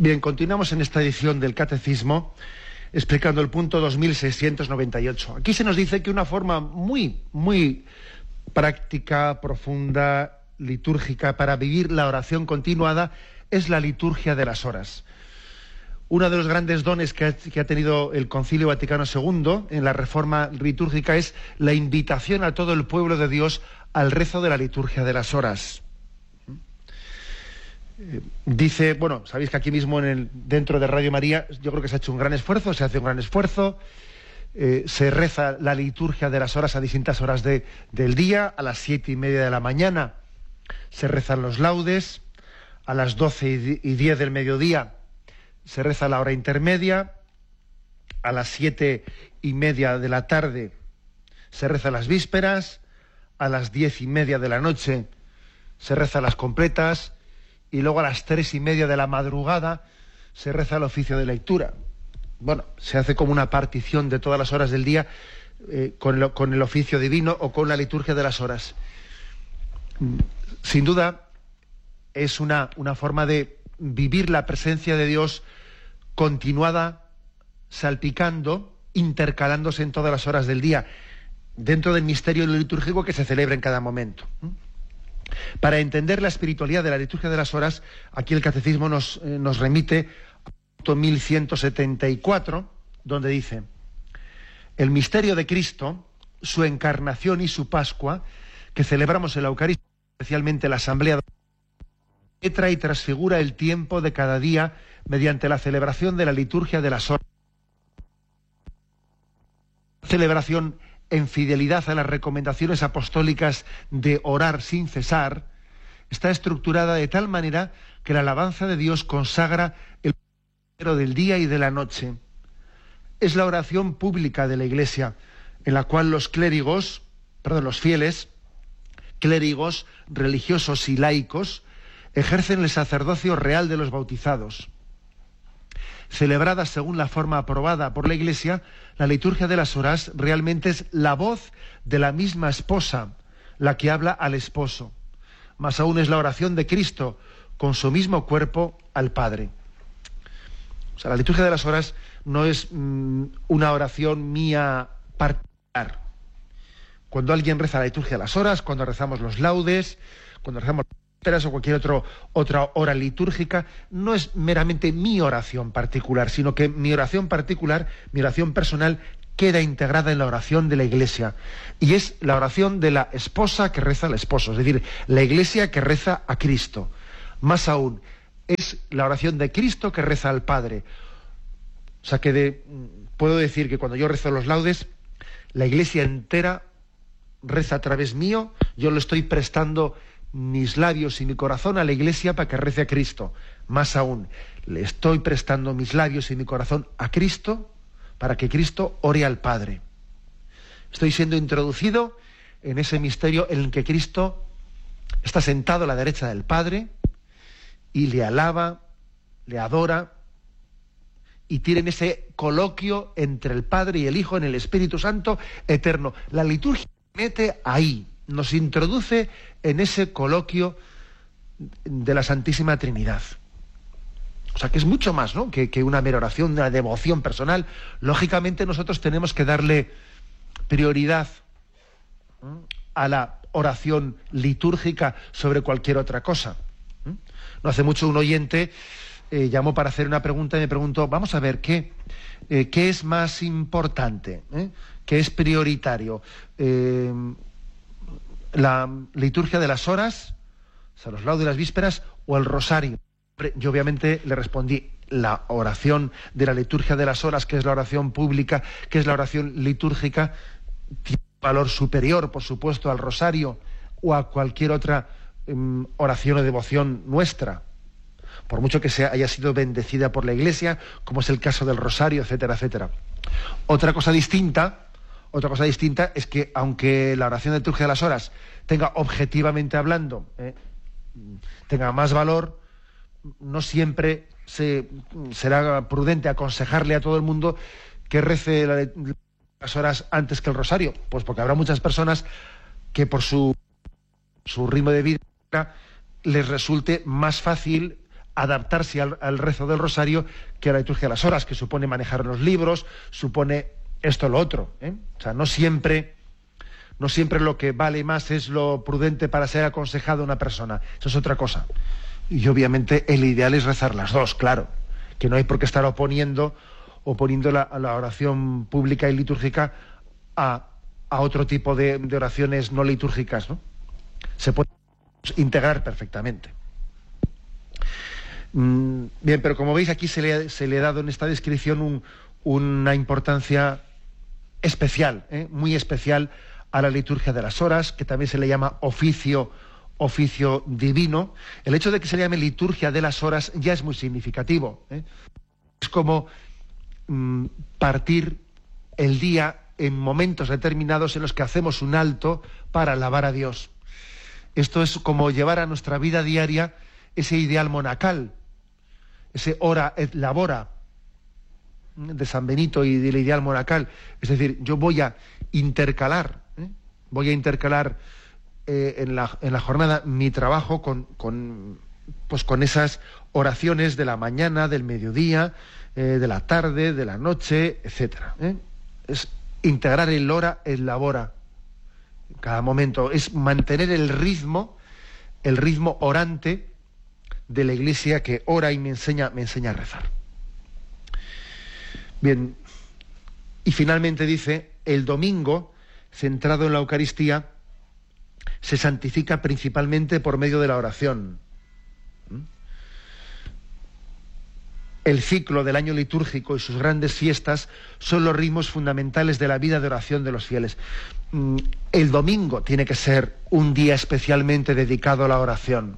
Bien, continuamos en esta edición del Catecismo explicando el punto 2698. Aquí se nos dice que una forma muy práctica, profunda, litúrgica para vivir la oración continuada es la liturgia de las horas. Uno de los grandes dones que ha tenido el Concilio Vaticano II en la reforma litúrgica es la invitación a todo el pueblo de Dios al rezo de la liturgia de las horas. Dice, bueno, sabéis que aquí mismo dentro de Radio María yo creo que se ha hecho un gran esfuerzo, se hace un gran esfuerzo, se reza la liturgia de las horas a distintas horas del día. A las 7:30 de la mañana se rezan los laudes, a las 12:10 del mediodía se reza la hora intermedia, a las 7:30 de la tarde se rezan las vísperas, a las 10:30 de la noche se rezan las completas, y luego a las 3:30 de la madrugada se reza el oficio de lectura. Bueno, se hace como una partición de todas las horas del día con el oficio divino o con la liturgia de las horas. Sin duda, es una forma de vivir la presencia de Dios continuada, salpicando, intercalándose en todas las horas del día, dentro del misterio litúrgico que se celebra en cada momento. Para entender la espiritualidad de la liturgia de las horas, aquí el Catecismo nos remite al punto 1174, donde dice: el misterio de Cristo, su encarnación y su Pascua, que celebramos en la Eucaristía, especialmente la Asamblea, letra y transfigura el tiempo de cada día mediante la celebración de la liturgia de las horas. Celebración en fidelidad a las recomendaciones apostólicas de orar sin cesar, está estructurada de tal manera que la alabanza de Dios consagra el misterio del día y de la noche. Es la oración pública de la Iglesia, en la cual los fieles, clérigos, religiosos y laicos, ejercen el sacerdocio real de los bautizados. Celebrada según la forma aprobada por la Iglesia, la liturgia de las horas realmente es la voz de la misma esposa, la que habla al esposo. Más aún es la oración de Cristo con su mismo cuerpo al Padre. O sea, la liturgia de las horas no es una oración mía particular. Cuando alguien reza la liturgia de las horas, cuando rezamos los laudes, cuando rezamos o cualquier otra hora litúrgica, no es meramente mi oración particular, sino que mi oración particular, mi oración personal, queda integrada en la oración de la Iglesia. Y es la oración de la esposa que reza al esposo, es decir, la Iglesia que reza a Cristo. Más aún, es la oración de Cristo que reza al Padre. O sea que puedo decir que cuando yo rezo los laudes, la Iglesia entera reza a través mío, yo lo estoy prestando mis labios y mi corazón a la Iglesia para que rece a Cristo. Más aún, le estoy prestando mis labios y mi corazón a Cristo para que Cristo ore al Padre. Estoy siendo introducido en ese misterio en el que Cristo está sentado a la derecha del Padre y le alaba, le adora, y tienen ese coloquio entre el Padre y el Hijo en el Espíritu Santo eterno. La liturgia mete ahí, nos introduce en ese coloquio de la Santísima Trinidad. O sea, que es mucho más, ¿no?, que una mera oración, una devoción personal. Lógicamente nosotros tenemos que darle prioridad a la oración litúrgica sobre cualquier otra cosa. No hace mucho un oyente llamó para hacer una pregunta y me preguntó, vamos a ver, ¿qué es más importante? ¿Qué es prioritario? ¿La liturgia de las horas, o sea, los laudes de las vísperas, o el rosario? Yo obviamente le respondí, la oración de la liturgia de las horas, que es la oración pública, que es la oración litúrgica, tiene un valor superior, por supuesto, al rosario o a cualquier otra oración o devoción nuestra, por mucho que haya sido bendecida por la Iglesia, como es el caso del rosario, etcétera, etcétera. Otra cosa distinta es que, aunque la oración de liturgia de las horas tenga, objetivamente hablando, tenga más valor, no siempre será prudente aconsejarle a todo el mundo que rece las horas antes que el rosario, pues porque habrá muchas personas que por su ritmo de vida les resulte más fácil adaptarse al rezo del rosario que a la liturgia de las horas, que supone manejar los libros, supone esto o lo otro, ¿eh? O sea, no siempre lo que vale más es lo prudente para ser aconsejado a una persona. Eso es otra cosa. Y obviamente el ideal es rezar las dos, claro. Que no hay por qué estar oponiendo la oración pública y litúrgica a otro tipo de oraciones no litúrgicas, ¿no? Se puede integrar perfectamente. Bien, pero como veis aquí se le ha dado en esta descripción una importancia especial, muy especial a la liturgia de las horas, que también se le llama oficio divino. El hecho de que se le llame liturgia de las horas ya es muy significativo, ¿eh? Es como partir el día en momentos determinados en los que hacemos un alto para alabar a Dios. Esto es como llevar a nuestra vida diaria ese ideal monacal, ese ora et labora de San Benito y del ideal monacal. Es decir, yo voy a intercalar en la jornada mi trabajo con esas oraciones de la mañana, del mediodía, de la tarde, de la noche, etcétera. Es integrar el ora et labora en cada momento, es mantener el ritmo orante de la Iglesia que ora y me enseña a rezar. Bien, y finalmente dice, el domingo, centrado en la Eucaristía, se santifica principalmente por medio de la oración. El ciclo del año litúrgico y sus grandes fiestas son los ritmos fundamentales de la vida de oración de los fieles. El domingo tiene que ser un día especialmente dedicado a la oración.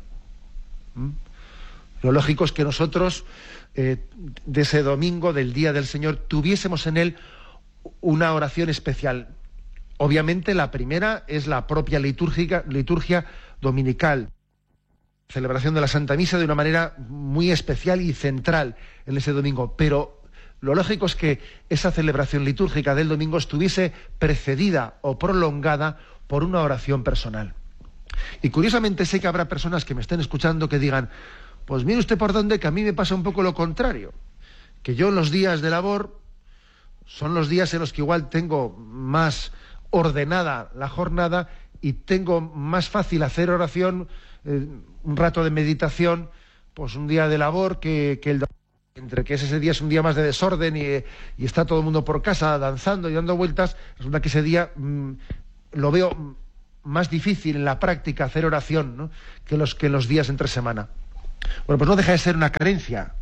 Lo lógico es que nosotros, de ese domingo, del Día del Señor, tuviésemos en él una oración especial. Obviamente la primera es la propia liturgia dominical, celebración de la Santa Misa de una manera muy especial y central en ese domingo, pero lo lógico es que esa celebración litúrgica del domingo estuviese precedida o prolongada por una oración personal. Y curiosamente sé que habrá personas que me estén escuchando que digan, pues mire usted por dónde, que a mí me pasa un poco lo contrario, que yo en los días de labor son los días en los que igual tengo más ordenada la jornada y tengo más fácil hacer oración, un rato de meditación, pues un día de labor que el entre que ese día es un día más de desorden y está todo el mundo por casa danzando y dando vueltas, resulta que ese día lo veo más difícil en la práctica hacer oración, ¿no?, que los días entre semana. Bueno, pues no deja de ser una carencia,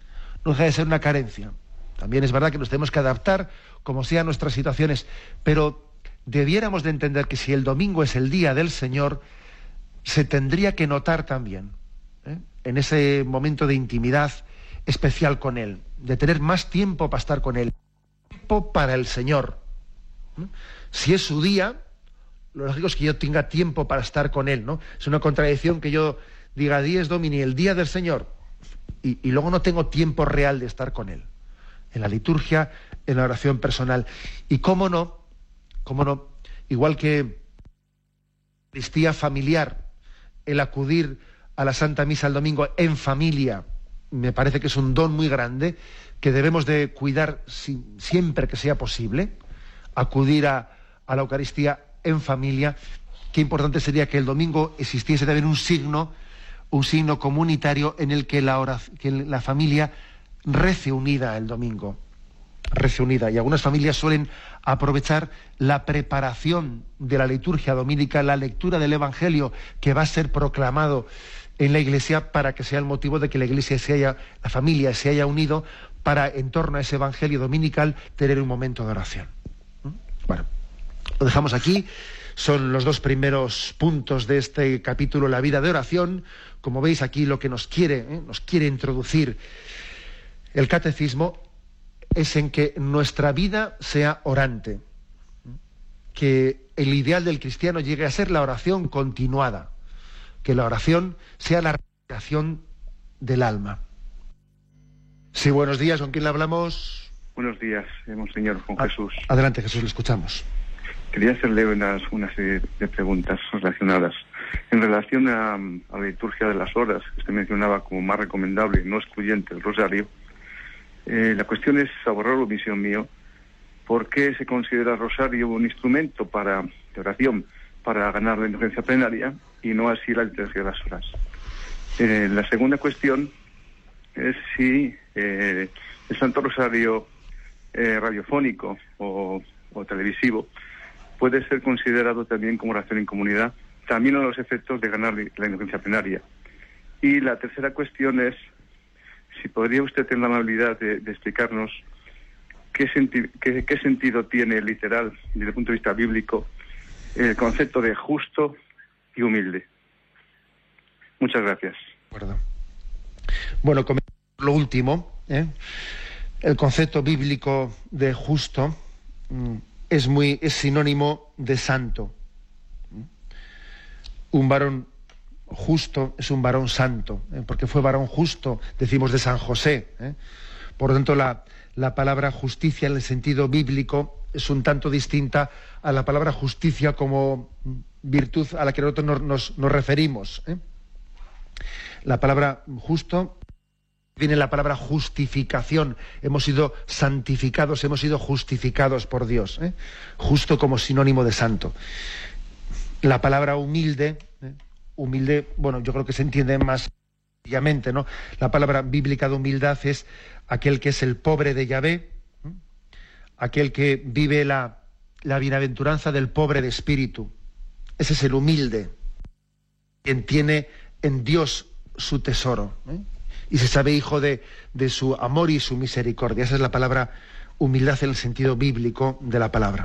También es verdad que nos tenemos que adaptar como sean nuestras situaciones, pero debiéramos de entender que si el domingo es el día del Señor, se tendría que notar también, en ese momento de intimidad especial con Él, de tener más tiempo para estar con Él, tiempo para el Señor. Si es su día, lo lógico es que yo tenga tiempo para estar con Él, ¿no? Es una contradicción que yo diga Dies Domini, el día del Señor, y luego no tengo tiempo real de estar con Él, en la liturgia, en la oración personal. Y cómo no, igual que Eucaristía familiar, el acudir a la Santa Misa el domingo en familia, me parece que es un don muy grande que debemos de cuidar siempre que sea posible, acudir a la Eucaristía en familia. Qué importante sería que el domingo existiese también un signo comunitario en el que la familia rece unida el domingo, y algunas familias suelen aprovechar la preparación de la liturgia dominica, la lectura del Evangelio que va a ser proclamado en la Iglesia, para que sea el motivo de que la familia se haya unido para, en torno a ese Evangelio dominical, tener un momento de oración. Bueno, lo dejamos aquí. Son los dos primeros puntos de este capítulo, la vida de oración. Como veis aquí, lo que nos quiere introducir el catecismo es en que nuestra vida sea orante, que el ideal del cristiano llegue a ser la oración continuada, que la oración sea la respiración del alma. Sí, buenos días, ¿con quién le hablamos? Buenos días, monseñor, con Jesús. Adelante, Jesús, le escuchamos. Quería hacerle una serie de preguntas relacionadas En relación a la liturgia de las horas, que usted mencionaba como más recomendable y no excluyente el rosario, la cuestión es, a borrar omisión mío, ¿por qué se considera el rosario un instrumento de oración para ganar la indulgencia plenaria y no así la liturgia de las horas? La segunda cuestión es si el Santo Rosario radiofónico o televisivo puede ser considerado también como oración en comunidad, también a los efectos de ganar la indulgencia plenaria. Y la tercera cuestión es si podría usted tener la amabilidad de explicarnos qué sentido tiene literal, desde el punto de vista bíblico, el concepto de justo y humilde. Muchas gracias. Bueno, lo último, el concepto bíblico de justo es sinónimo de santo. Un varón justo es un varón santo, porque fue varón justo, decimos de San José. Por lo tanto, la palabra justicia en el sentido bíblico es un tanto distinta a la palabra justicia como virtud a la que nosotros nos referimos. La palabra justo viene la palabra justificación. Hemos sido santificados, hemos sido justificados por Dios. Justo como sinónimo de santo. La palabra humilde, bueno, yo creo que se entiende más sencillamente, ¿no? La palabra bíblica de humildad es aquel que es el pobre de Yahvé, aquel que vive la bienaventuranza del pobre de espíritu. Ese es el humilde, quien tiene en Dios su tesoro, y se sabe hijo de su amor y su misericordia. Esa es la palabra humildad en el sentido bíblico de la palabra.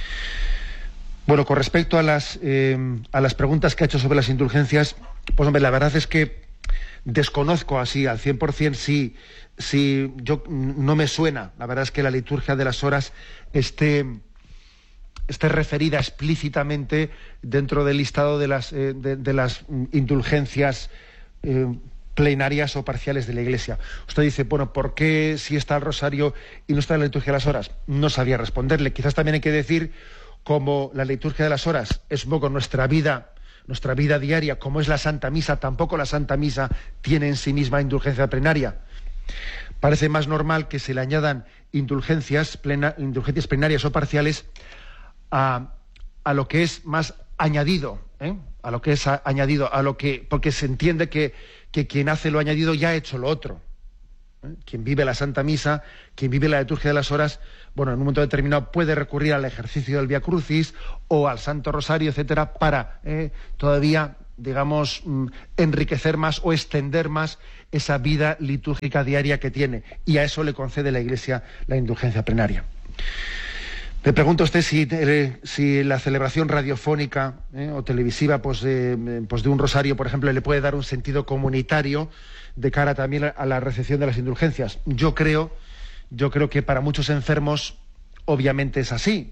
Bueno, con respecto a las preguntas que ha hecho sobre las indulgencias, pues hombre, la verdad es que desconozco así al 100% si yo no me suena. La verdad es que la liturgia de las horas esté referida explícitamente dentro del listado de las indulgencias plenarias o parciales de la Iglesia. Usted dice, bueno, ¿por qué si está el rosario y no está en la liturgia de las horas? No sabía responderle. Quizás también hay que decir, como la liturgia de las horas es un poco nuestra vida diaria, como es la Santa Misa, tampoco la Santa Misa tiene en sí misma indulgencia plenaria. Parece más normal que se le añadan indulgencias plenarias o parciales a lo que es más añadido, a lo que es añadido, porque se entiende que quien hace lo añadido ya ha hecho lo otro. Quien vive la Santa Misa, quien vive la liturgia de las horas, bueno, en un momento determinado puede recurrir al ejercicio del Vía Crucis o al Santo Rosario, etcétera, para todavía, digamos, enriquecer más o extender más esa vida litúrgica diaria que tiene, y a eso le concede la Iglesia la indulgencia plenaria. Me pregunta usted si la celebración radiofónica o televisiva pues de un rosario, por ejemplo, le puede dar un sentido comunitario de cara también a la recepción de las indulgencias. Yo creo que para muchos enfermos obviamente es así.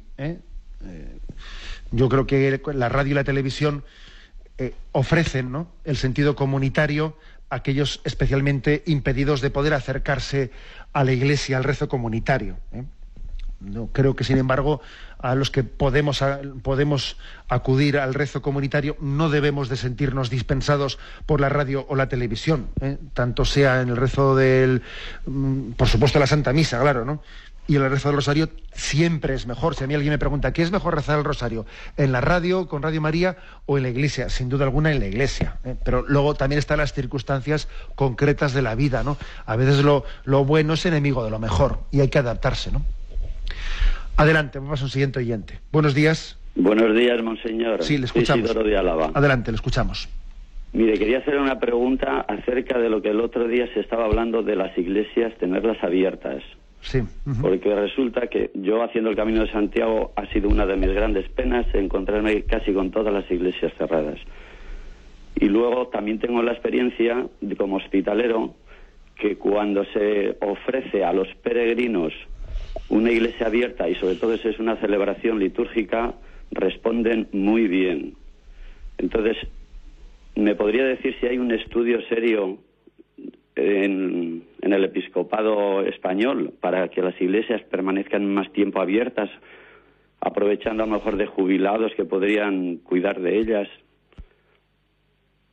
Yo creo que la radio y la televisión ofrecen, ¿no?, el sentido comunitario a aquellos especialmente impedidos de poder acercarse a la Iglesia, al rezo comunitario. No creo que, sin embargo, a los que podemos acudir al rezo comunitario no debemos de sentirnos dispensados por la radio o la televisión, tanto sea en el rezo por supuesto, la Santa Misa, claro, ¿no? Y el rezo del rosario siempre es mejor. Si a mí alguien me pregunta, ¿qué es mejor rezar el rosario? ¿En la radio, con Radio María, o en la Iglesia? Sin duda alguna en la Iglesia. Pero luego también están las circunstancias concretas de la vida, ¿no? A veces lo bueno es enemigo de lo mejor y hay que adaptarse, ¿no? Adelante, vamos a un siguiente oyente. Buenos días. Buenos días, monseñor. Sí, le escuchamos. Isidoro de Álava. Adelante, le escuchamos. Mire, quería hacer una pregunta acerca de lo que el otro día se estaba hablando de las iglesias, tenerlas abiertas. Sí. Porque resulta que yo, haciendo el Camino de Santiago, ha sido una de mis grandes penas encontrarme casi con todas las iglesias cerradas. Y luego también tengo la experiencia como hospitalero que cuando se ofrece a los peregrinos una iglesia abierta, y sobre todo si es una celebración litúrgica, responden muy bien. Entonces, ¿me podría decir si hay un estudio serio en el episcopado español para que las iglesias permanezcan más tiempo abiertas, aprovechando a lo mejor de jubilados que podrían cuidar de ellas?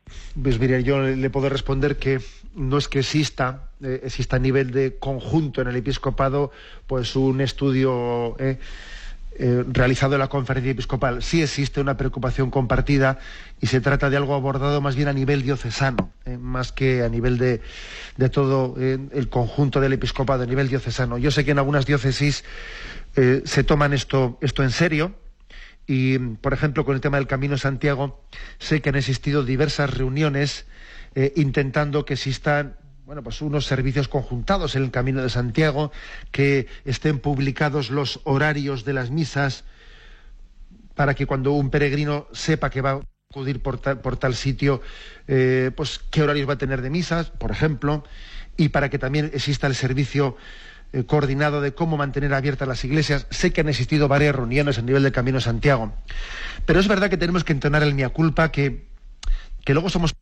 Pues mire, yo le puedo responder que no es que exista a nivel de conjunto en el episcopado pues un estudio realizado en la conferencia episcopal. Sí existe una preocupación compartida y se trata de algo abordado más bien a nivel diocesano, más que a nivel de todo el conjunto del episcopado, a nivel diocesano. Yo sé que en algunas diócesis se toman esto en serio. Y, por ejemplo, con el tema del Camino de Santiago, sé que han existido diversas reuniones intentando que existan pues unos servicios conjuntados en el Camino de Santiago, que estén publicados los horarios de las misas, para que cuando un peregrino sepa que va a acudir por tal sitio, pues qué horarios va a tener de misas, por ejemplo, y para que también exista el servicio coordinado de cómo mantener abiertas las iglesias. Sé que han existido varias reuniones a nivel del Camino de Santiago, pero es verdad que tenemos que entonar el mea culpa, que luego somos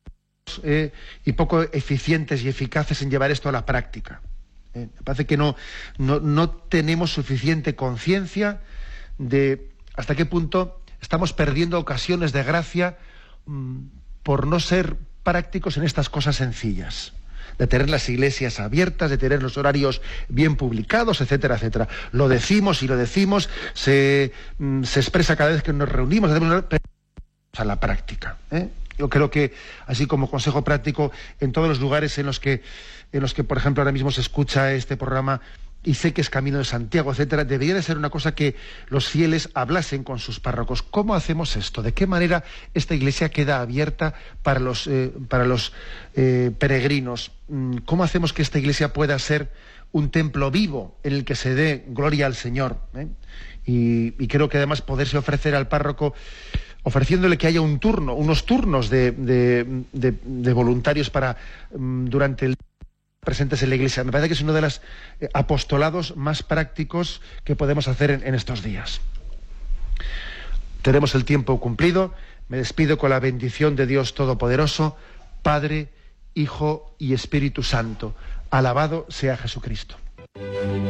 y poco eficientes y eficaces en llevar esto a la práctica. Me parece que no tenemos suficiente conciencia de hasta qué punto estamos perdiendo ocasiones de gracia por no ser prácticos en estas cosas sencillas, de tener las iglesias abiertas, de tener los horarios bien publicados, etcétera, etcétera. Lo decimos y lo decimos, se expresa cada vez que nos reunimos, pero a la práctica. Yo creo que, así como consejo práctico, en todos los lugares en los que, por ejemplo, ahora mismo se escucha este programa, y sé que es Camino de Santiago, etcétera, debería de ser una cosa que los fieles hablasen con sus párrocos. ¿Cómo hacemos esto? ¿De qué manera esta iglesia queda abierta para los peregrinos? ¿Cómo hacemos que esta iglesia pueda ser un templo vivo en el que se dé gloria al Señor? Y creo que además poderse ofrecer al párroco, ofreciéndole que haya unos turnos de voluntarios para durante el día presentes en la iglesia. Me parece que es uno de los apostolados más prácticos que podemos hacer en estos días. Tenemos el tiempo cumplido. Me despido con la bendición de Dios Todopoderoso, Padre, Hijo y Espíritu Santo. Alabado sea Jesucristo.